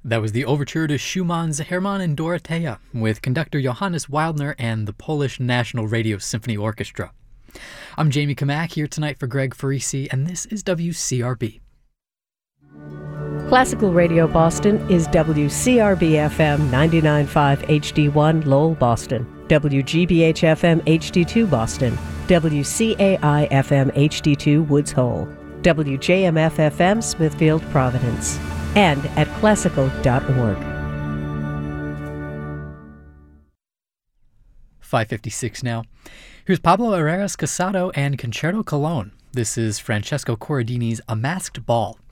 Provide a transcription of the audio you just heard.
That was the overture to Schumann's Hermann and Dorothea with conductor Johannes Wildner and the Polish National Radio Symphony Orchestra. I'm Jamie Kamak here tonight for Greg Farisi, and this is WCRB. Classical Radio Boston is WCRB-FM 99.5 HD1 Lowell, Boston, WGBH-FM HD2 Boston, WCAI-FM HD2 Woods Hole, WJMF-FM Smithfield, Providence, and at classical.org. 5:56 now. Here's Pablo Herrera's Casado and Concerto Cologne. This is Francesco Corradini's A Masked Ball.